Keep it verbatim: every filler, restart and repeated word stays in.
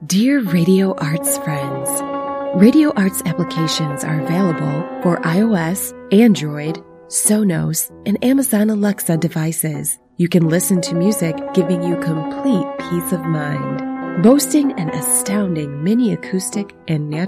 Dear Radio Arts friends, Radio Arts applications are available for iOS, Android, Sonos, and Amazon Alexa devices. You can listen to music giving you complete peace of mind. Boasting an astounding mini acoustic and natural